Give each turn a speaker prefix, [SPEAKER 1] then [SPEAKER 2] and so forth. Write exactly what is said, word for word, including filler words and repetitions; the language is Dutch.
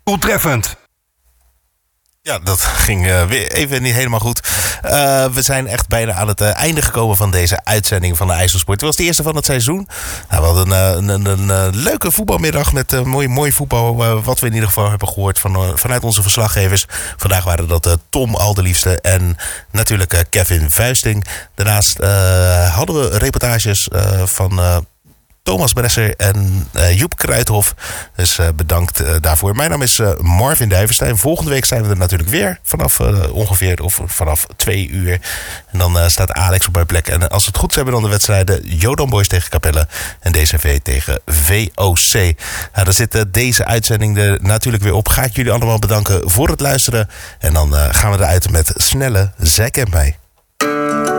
[SPEAKER 1] Doeltreffend.
[SPEAKER 2] Ja, dat ging uh, weer even niet helemaal goed. Uh, we zijn echt bijna aan het uh, einde gekomen van deze uitzending van de IJsselsport. Het was de eerste van het seizoen. Nou, we hadden een, een, een, een leuke voetbalmiddag met uh, mooi, mooi voetbal. Uh, wat we in ieder geval hebben gehoord van, uh, vanuit onze verslaggevers. Vandaag waren dat uh, Tom Alderliefste en natuurlijk uh, Kevin Vuisting. Daarnaast uh, hadden we reportages uh, van... Uh, Thomas Bresser en uh, Joep Kruithof. Dus uh, bedankt uh, daarvoor. Mijn naam is uh, Marvin Duivenstein. Volgende week zijn we er natuurlijk weer. Vanaf uh, ongeveer of vanaf twee uur. En dan uh, staat Alex op mijn plek. En uh, als het goed is hebben we dan de wedstrijden Jodan Boys tegen Capelle. En D C V tegen V O C. Nou, dan zit uh, deze uitzending er natuurlijk weer op. Ga ik jullie allemaal bedanken voor het luisteren. En dan uh, gaan we eruit met snelle Zack en mij.